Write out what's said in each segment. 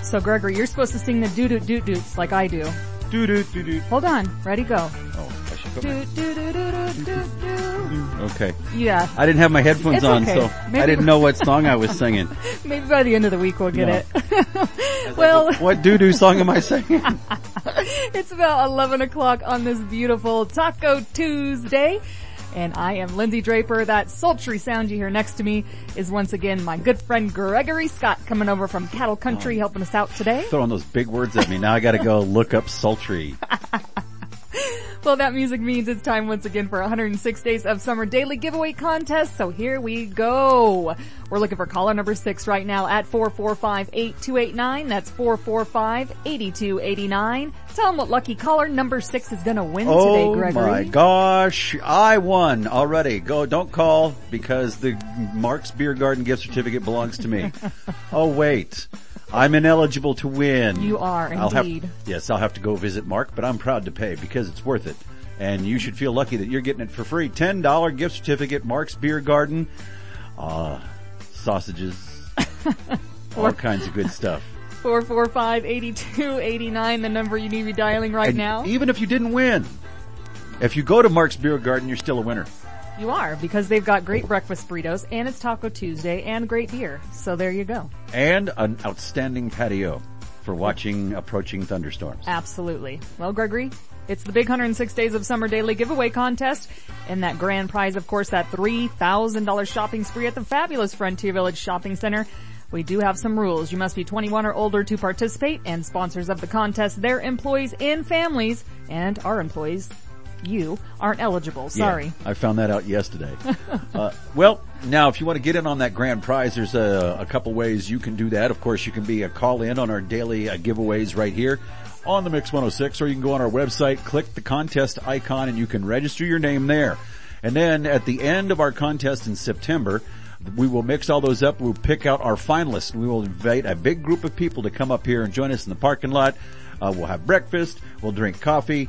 So Gregory, you're supposed to sing the doo-doo-doo-doots like I do. Doo-doo-doo-doo. Hold on. Ready, go. Oh, I should put my... Doo-doo-doo-doo-doo-doo. Okay. Yeah. I didn't have my headphones It's on, okay. so Maybe I didn't know what song I was singing. Maybe by the end of the week we'll get No. it. Well, What doo-doo song am I singing? it's about 11 o'clock on this beautiful Taco Tuesday. And I am Lindsay Draper. That sultry sound you hear next to me is once again my good friend Gregory Scott coming over from Cattle Country helping us out today. Throwing those big words at me. Now I gotta go look up sultry. Well, that music means it's time once again for 106 Days of Summer Daily Giveaway Contest. So here we go. We're looking for caller number 6 right now at 445-8289. That's 445-8289. Tell them what lucky caller number 6 is going to win today, Gregory. Oh my gosh, I won already. Go, don't call because the Mark's Beer Garden gift certificate belongs to me. Oh wait. I'm ineligible to win. You are, indeed. I'll have to go visit Mark, but I'm proud to pay because it's worth it. And you should feel lucky that you're getting it for free. $10 gift certificate, Mark's Beer Garden. Sausages. All kinds of good stuff. 445-8289, the number you need to be dialing right now. Even if you didn't win, if you go to Mark's Beer Garden, you're still a winner. You are, because they've got great breakfast burritos, and it's Taco Tuesday, and great beer. So there you go. And an outstanding patio for watching approaching thunderstorms. Absolutely. Well, Gregory, it's the big 106 Days of Summer Daily Giveaway Contest. And that grand prize, of course, that $3,000 shopping spree at the fabulous Frontier Village Shopping Center. We do have some rules. You must be 21 or older to participate, and sponsors of the contest, their employees and families, and our employees, you, aren't eligible. Sorry. Yeah, I found that out yesterday. Well, now if you want to get in on that grand prize, there's a couple ways you can do that. Of course, you can be a call in on our daily giveaways right here on the Mix 106, or you can go on our website, click the contest icon, and you can register your name there. And then at the end of our contest in September, we will mix all those up. We'll pick out our finalists. We will invite a big group of people to come up here and join us in the parking lot. We'll have breakfast. We'll drink coffee.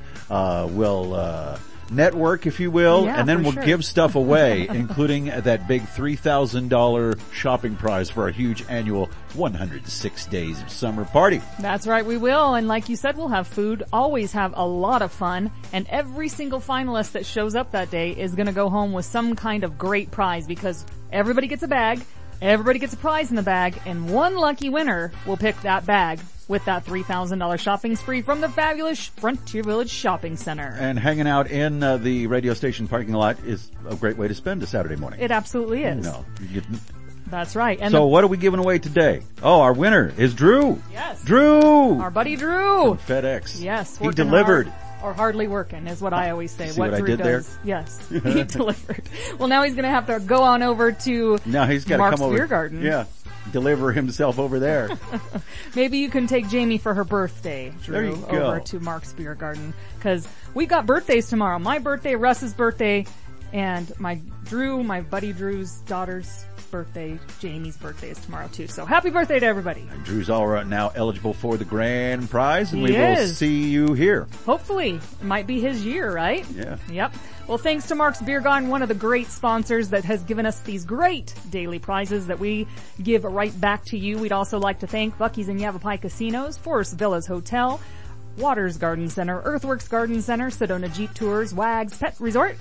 We'll network, if you will. Yeah, and then we'll sure. give stuff away, including that big $3,000 shopping prize for our huge annual 106 Days of Summer party. That's right, we will. And like you said, we'll have food, always have a lot of fun. And every single finalist that shows up that day is going to go home with some kind of great prize, because everybody gets a bag, everybody gets a prize in the bag, and one lucky winner will pick that bag with that $3,000 shopping spree from the fabulous Frontier Village Shopping Center. And hanging out in the radio station parking lot is a great way to spend a Saturday morning. It absolutely is. No. That's right. And So what are we giving away today? Oh, our winner is Drew. Yes. Drew! Our buddy Drew. From FedEx. Yes. He working delivered. hard, or hardly working is what I always say. See what I Drew did there? does. Yes. He delivered. Well, now he's going to have to go on over to Now he's got to Mark's come over. Beer Garden. Yeah. Deliver himself over there. Maybe you can take Jamie for her birthday, Drew, There you go. over to Mark's Beer Garden. Cause we got birthdays tomorrow. My birthday, Russ's birthday, and my buddy Drew's daughter's birthday, Jamie's birthday is tomorrow too. So happy birthday to everybody. And Drew's all right now eligible for the grand prize, and He we will is. see you here. Hopefully. It might be his year, right? Yeah. Yep. Well, thanks to Mark's Beer Garden, one of the great sponsors that has given us these great daily prizes that we give right back to you. We'd also like to thank Buc-ee's and Yavapai Casinos, Forest Villas Hotel, Waters Garden Center, Earthworks Garden Center, Sedona Jeep Tours, Wags Pet Resort,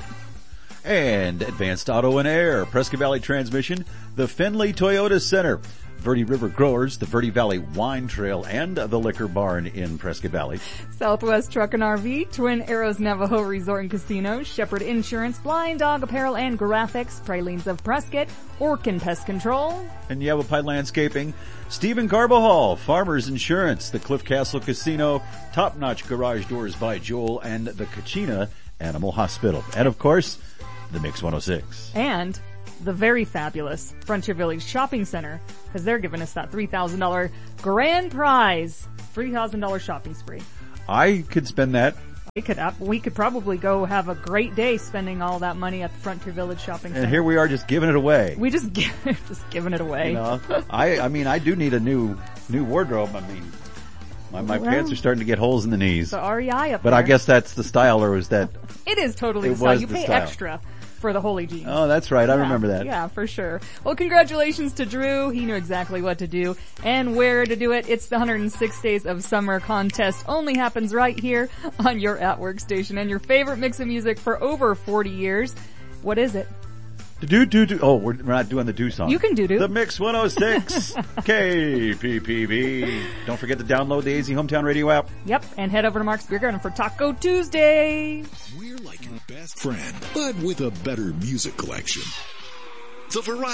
And Advanced Auto and Air, Prescott Valley Transmission, the Findlay Toyota Center, Verde River Growers, the Verde Valley Wine Trail, and the Liquor Barn in Prescott Valley. Southwest Truck and RV, Twin Arrows Navajo Resort and Casino, Shepherd Insurance, Blind Dog Apparel and Graphics, Pralines of Prescott, Orkin Pest Control, And Yavapai Landscaping, Stephen Carbajal, Farmers Insurance, the Cliff Castle Casino, Top Notch Garage Doors by Joel, and the Kachina Animal Hospital. And of course, the Mix 106. and the very fabulous Frontier Village Shopping Center, because they're giving us that $3,000 grand prize, $3,000 shopping spree. I could spend that. We could probably go have a great day spending all that money at the Frontier Village Shopping Center. And here we are just giving it away. We just giving it away. You know, I mean, I do need a new wardrobe. I mean, my pants are starting to get holes in the knees. So REI up But there. I guess that's the style, or is that? It is totally It the style. was You the pay style. extra for the Holy Jeans. Oh, that's right. I remember that. Yeah, for sure. Well, congratulations to Drew. He knew exactly what to do and where to do it. It's the 106 Days of Summer contest. Only happens right here on your at-work station and your favorite mix of music for over 40 years. What is it? Do. Oh, we're not doing the do song. You can do. The Mix 106 KPPV. Don't forget to download the AZ Hometown Radio app. Yep, and head over to Mark's Beer Garden for Taco Tuesday. We're like your best friend, but with a better music collection. The variety.